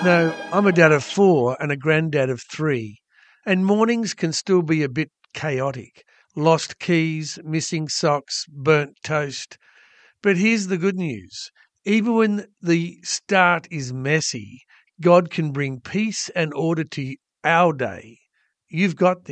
No, I'm a dad of 4 and a granddad of 3, and mornings can still be a bit chaotic. Lost keys, missing socks, burnt toast. But here's the good news. Even when the start is messy, God can bring peace and order to our day. You've got this.